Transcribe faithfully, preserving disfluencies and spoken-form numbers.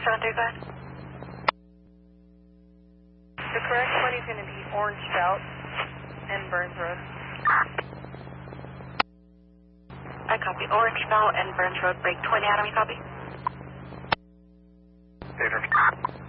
seven three five. The correct one is going to be Orange Belt and Burns Road. I copy. Orange Belt and Burns Road, break twenty out of me, copy. David.